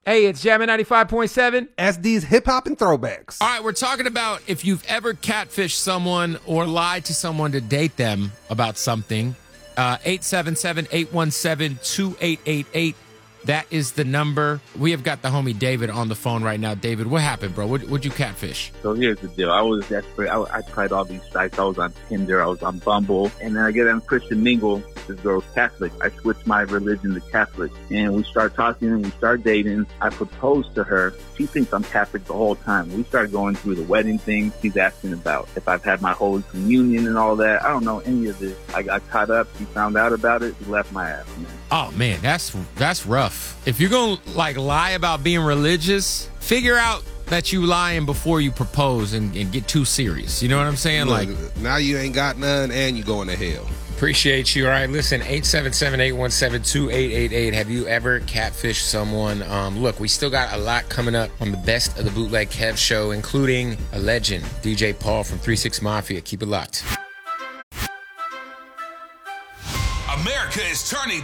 Hey, it's Jammin' 95.7. SD's Hip Hop and Throwbacks. All right, we're talking about if you've ever catfished someone or lied to someone to date them about something. 877-817-2888. That is the number. We have got the homie David on the phone right now. David, what happened, bro? Would you catfish? So here's the deal. I was desperate. I tried all these sites. I was on Tinder. I was on Bumble. And then I get on Christian Mingle. This girl's Catholic. I switched my religion to Catholic. And we start talking and we start dating. I proposed to her. She thinks I'm Catholic the whole time. We start going through the wedding thing. She's asking about if I've had my Holy Communion and all that. I don't know any of this. I got caught up. She found out about it. She left my ass, man. Oh, man, that's rough. If you're going to, lie about being religious, figure out that you lying before you propose and get too serious. You know what I'm saying? Look, now you ain't got none and you going to hell. Appreciate you. All right, listen, 877-817-2888. Have you ever catfished someone? Look, we still got a lot coming up on the Best of the Bootleg Kev show, including a legend, DJ Paul from 3 6 Mafia. Keep it locked. America is turning